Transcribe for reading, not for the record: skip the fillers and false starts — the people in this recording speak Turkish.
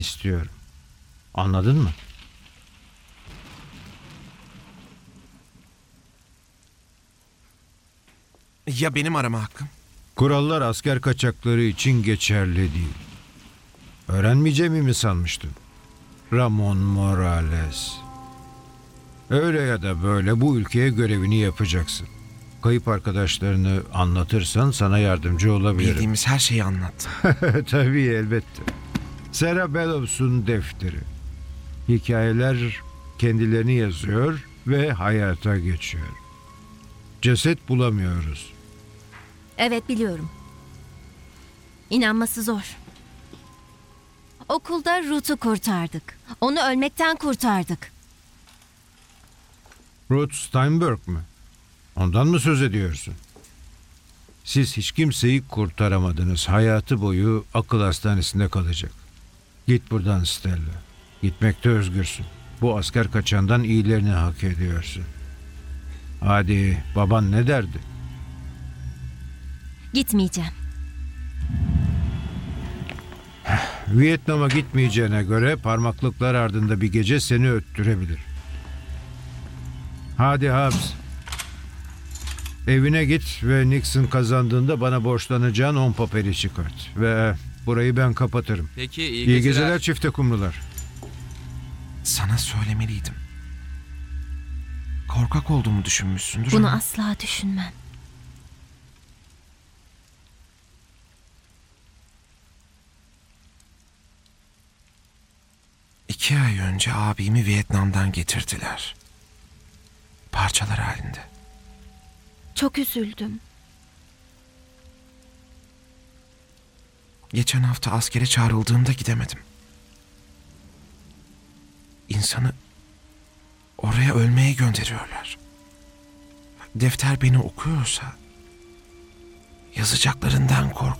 istiyorum. Anladın mı? Ya benim arama hakkım? Kurallar asker kaçakları için geçerli değil. Öğrenmeyeceğimi mi sanmıştın? Ramon Morales. Öyle ya da böyle bu ülkeye görevini yapacaksın. Kayıp arkadaşlarını anlatırsan sana yardımcı olabilirim. Bildiğimiz her şeyi anlattım. Tabii elbette. Sarah Bellows'un defteri. Hikayeler kendilerini yazıyor ve hayata geçiyor. Ceset bulamıyoruz. Evet, biliyorum. İnanması zor. Okulda Ruth'u kurtardık. Onu ölmekten kurtardık. Ruth Steinberg mı? Ondan mı söz ediyorsun? Siz hiç kimseyi kurtaramadınız. Hayatı boyu akıl hastanesinde kalacak. Git buradan Stella. Gitmekte özgürsün. Bu asker kaçağından iyilerini hak ediyorsun. Hadi, baban ne derdi? Gitmeyeceğim. Vietnam'a gitmeyeceğine göre parmaklıklar ardında bir gece seni öttürebilir. Hadi Habs. Evine git ve Nixon kazandığında bana borçlanacağın 10 papeli çıkart. Ve burayı ben kapatırım. Peki İyi geceler çifte kumrular. Sana söylemeliydim. Korkak olduğumu düşünmüşsündür Bunu ama asla düşünmem. iki ay önce abimi Vietnam'dan getirdiler. Parçalar halinde. Çok üzüldüm. Geçen hafta askere çağrıldığımda gidemedim. İnsanı oraya ölmeye gönderiyorlar. Defter beni okuyorsa yazacaklarından korkuyorum.